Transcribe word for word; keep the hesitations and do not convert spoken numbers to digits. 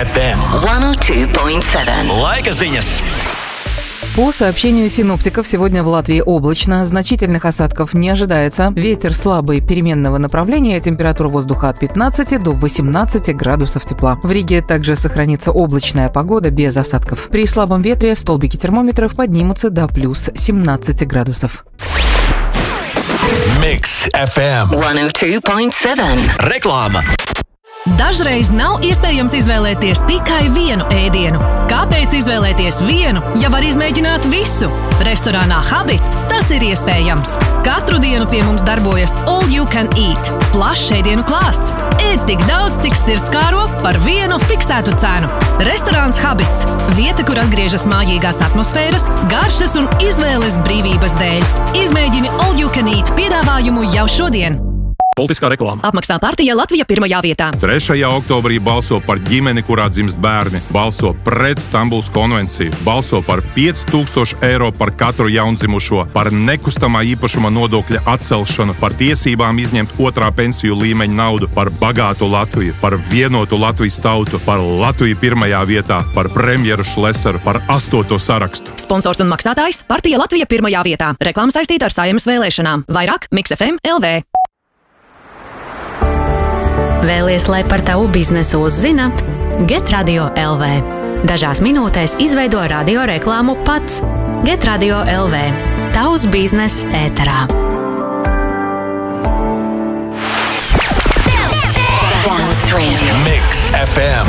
эф эм сто два и семь. Лайка ziņas. По сообщению синоптиков, сегодня в Латвии облачно, значительных осадков не ожидается. Ветер слабый переменного направления, температура воздуха от пятнадцати до восемнадцати градусов тепла. В Риге также сохранится облачная погода без осадков. При слабом ветре столбики термометров поднимутся до плюс семнадцати градусов. Mix эф эм сто два и семь. Reklāma. Dažreiz nav iespējams izvēlēties tikai vienu ēdienu. Kāpēc izvēlēties vienu, ja var izmēģināt visu? Restorānā Habits tas ir iespējams. Katru dienu pie mums darbojas All You Can Eat. Plašs ēdienu klāsts. Ēd tik daudz, cik sirds kāro par vienu fiksētu cenu. Restorāns Habits. Vieta, kur atgriežas mājīgās atmosfēras, garšas un izvēles brīvības dēļ. Izmēģini All You Can Eat piedāvājumu jau šodien. Politiskā reklāma. Apmaksā partija Latvija pirmajā vietā. trešajā oktobrī balso par ģimeni, kurā dzimst bērni. Balso pret Stambulas konvenciju. Balso par pieci tūkstoši eiro par katru jaundzimušo. Par nekustamā īpašuma nodokļa atcelšanu. Par tiesībām izņemt otrā pensiju līmeņa naudu. Par bagātu Latviju. Par vienotu Latvijas tautu. Par Latviju pirmajā vietā. Par premjeru Šlesaru. Par astoto sarakstu. Sponsors un maksātājs partija Latvija pirmajā vietā. Reklāma saistīta ar Saeimas vēlēšanām. Vairāk Mix ef em el vē. Vēlies, lai par tavu biznesu uzzina? Get Radio el vē. Dažās minūtēs izveido radio reklāmu pats. Get Radio el vē. Tavs biznes ēterā. Dance Radio. Mix эф эм.